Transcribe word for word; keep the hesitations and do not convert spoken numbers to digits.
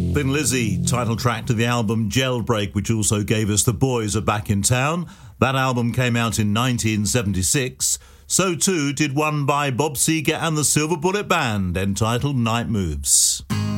Thin Lizzy, title track to the album Jailbreak, which also gave us The Boys Are Back in Town. That album came out in nineteen seventy-six. So too did one by Bob Seger and the Silver Bullet Band, entitled Night Moves.